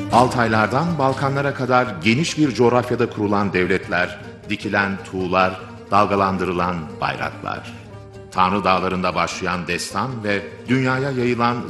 Altaylardan Balkanlara kadar geniş bir coğrafyada kurulan devletler, dikilen tuğlar, dalgalandırılan bayraklar. Tanrı Dağları'nda başlayan destan ve dünyaya yayılan